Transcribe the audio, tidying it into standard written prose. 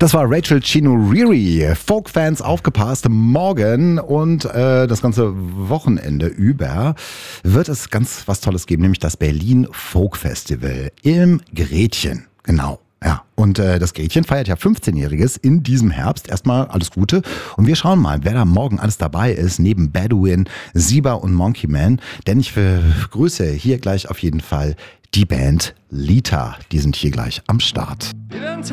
Das war Rachel Chinouriri. Folk-Fans aufgepasst, morgen und das ganze Wochenende über wird es ganz was Tolles geben, nämlich das Berlin Folk Festival im Gretchen. Genau. Ja, und das Gretchen feiert ja 15-Jähriges in diesem Herbst. Erstmal alles Gute. Und wir schauen mal, wer da morgen alles dabei ist, neben Bedouin, Siba und Monkey Man. Denn ich begrüße hier gleich auf jeden Fall die Band Lita. Die sind hier gleich am Start.